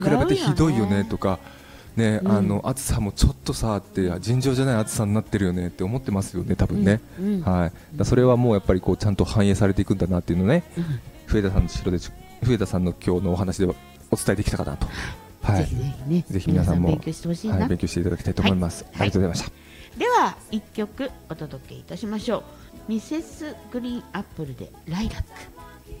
比べてひどいよねとか、ね、暑さもちょっとさって尋常じゃない暑さになってるよねって思ってますよね、多分ね。はい、だそれはもうやっぱりこうちゃんと反映されていくんだなっていうのね、笛田さんの後ろで笛田さんの今日のお話でお伝えできたかなと。はい、 ぜひぜひね、 ぜひ皆さんも勉強してほしいな、 はい、勉強していただきたいと思います。ありがとうございました。 では1曲お届けいたしましょう。ミセスグリーンアップルでライラック。